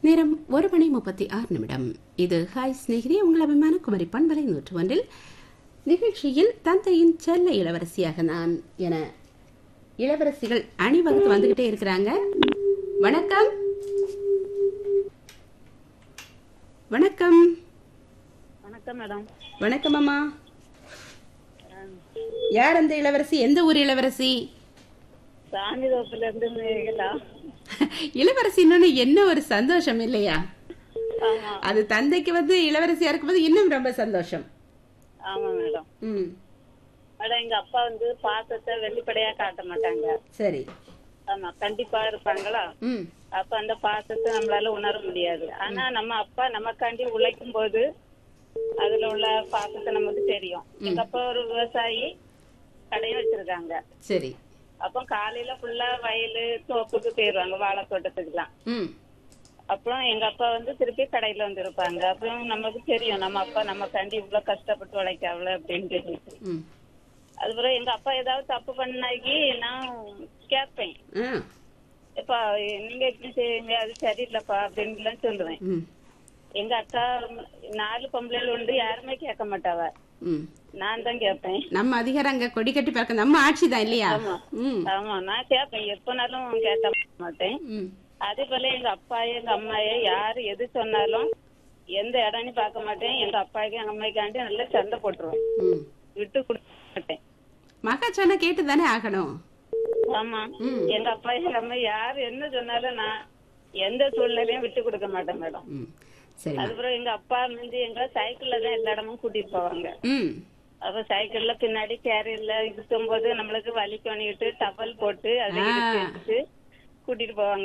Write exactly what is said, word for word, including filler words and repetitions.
நேரம் ஒரு மணி முப்பத்தி ஆறு நிமிடம். இது ஹாய் ஸ்நேகிதி, உங்கள் அபிமான குமரி பண்பலை நூற்று ஒன்றில் நிகழ்ச்சியில் தந்தையின் செல்ல இளவரசியாக நான் என இளவரசிகள் அணிவகுத்து வந்துகிட்டே இருக்கிறாங்க. வணக்கம் வணக்கம் வணக்கம் மேடம். வணக்கம் அம்மா. யார் அந்த இளவரசி? எந்த ஊர் இளவரசி? சாமி தோப்புல இருந்து மேகலா. இளவரசி என்ன ஒரு சந்தோஷம் இல்லையா? அது தந்தைக்கு வந்து இளவரசியா இருக்கும்போது இன்னும் ரொம்ப சந்தோஷம். ஆமா மேடம். ம் மேடம், எங்க அப்பா வந்து பாசத்தை வெளிப்படையா காட்ட மாட்டாங்க. சரி. ஆமா, கண்டிப்பா இருப்பாங்களா. ம் அப்ப அந்த பாசத்தை நம்மளால உணர முடியாது. ஆனா நம்ம அப்பா நமக்காண்டி உழைக்கும் போது அதுல உள்ள பாசத்தை நமக்கு தெரியும். எங்க அப்பா ஒரு விவசாயி, கடையை வச்சிருக்காங்க. சரி. அப்போ காலையில ஃபுல்லா வயலு தோப்புக்கு போயிருவாங்க, வாழை தோட்டத்துக்குலாம். ம் அப்புறம் எங்க அப்பா வந்து திருப்பி கடையில வந்து இருப்பாங்க. அப்புறம் நமக்கு தெரியும் நம்ம அப்பா நமக்காண்டி இவ்வளவு கஷ்டப்பட்டு உழைக்காவல அப்படின்னு சொல்லிட்டு. ம் அதுக்கப்புறம் எங்க அப்பா ஏதாவது தப்பு பண்ணாக்கி நான் கேட்பேன், ஆ எப்பா நீங்க எப்படி செய்வீங்க, அது சரியில்லைப்பா அப்படின்னு சொல்லுவேன். ம் எங்க அக்கா நாலு பொம்பளைகள் உண்டு, யாருமே கேட்க மாட்டாவ, ம் நான் தான் கேட்பேன். நம்ம அதிகாரம் அங்க கொடி கட்டி பார்க்க நம்ம ஆட்சி தான் இல்லையா? ஆமா. ம் ஆமா, நான் கேட்பேன், எப்பனாலும் கேட்க மாட்டேன். ம் அதே போல எங்க அப்பாயே எங்க அம்மாயே யாரு எது சொன்னாலும் எந்த இடம்னு பார்க்க மாட்டேன். எங்க அப்பாவுக்கு எங்க அம்மாய்க்காண்டி நல்லா சண்டை போட்டுருவேன், ம் விட்டு கொடுக்க மாட்டேன். மகா சொன்ன கேட்டு தானே ஆகணும். ஆமா, ம். எங்க அப்பா எங்க அம்மா யாரு என்ன சொன்னாலும் நான் எந்த சூழ்நிலையும் விட்டு கொடுக்க மாட்டேன் மேடம். ம் சரி. அதுக்கப்புறம் எங்க அப்பா வந்து எங்க சைக்கிள்ல தான் எல்லா இடமும் கூட்டிட்டு போவாங்க. ம் அப்ப சைக்கிள்ல பின்னாடி கேரியர்ல இருக்கும் போது நம்மளுக்கு வலிக்கணிட்டு டவல் போட்டு அதை ஆ. எடுத்து எடுத்து கூட்டிட்டு போவாங்க.